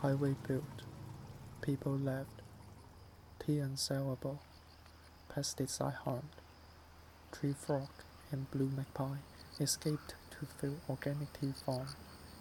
Highway built, people left, tea unsellable, pesticide harmed. Tree frog and blue magpie escaped to fill organic tea farm.